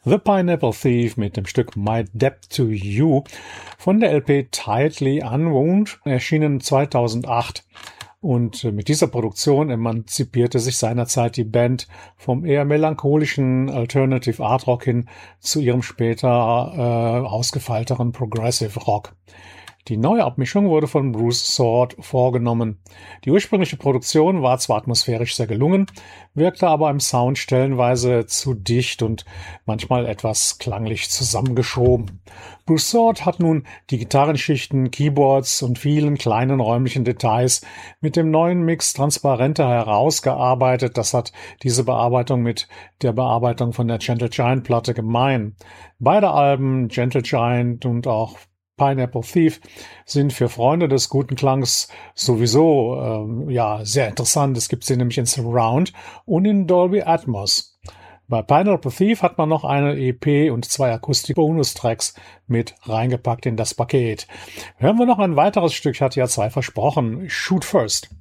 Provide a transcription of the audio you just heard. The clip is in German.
The Pineapple Thief mit dem Stück My Debt to You von der LP Tightly Unwound, erschienen 2008. Und mit dieser Produktion emanzipierte sich seinerzeit die Band vom eher melancholischen Alternative Art Rock hin zu ihrem später ausgefeilteren Progressive Rock. Die neue Abmischung wurde von Bruce Sword vorgenommen. Die ursprüngliche Produktion war zwar atmosphärisch sehr gelungen, wirkte aber im Sound stellenweise zu dicht und manchmal etwas klanglich zusammengeschoben. Bruce Sword hat nun die Gitarrenschichten, Keyboards und vielen kleinen räumlichen Details mit dem neuen Mix transparenter herausgearbeitet. Das hat diese Bearbeitung mit der Bearbeitung von der Gentle Giant Platte gemein. Beide Alben, Gentle Giant und auch Pineapple Thief, sind für Freunde des guten Klangs sowieso sehr interessant. Es gibt sie nämlich in Surround und in Dolby Atmos. Bei Pineapple Thief hat man noch eine EP und 2 Akustik-Bonus-Tracks mit reingepackt in das Paket. Hören wir noch ein weiteres Stück, ich hatte ja 2 versprochen. Shoot First.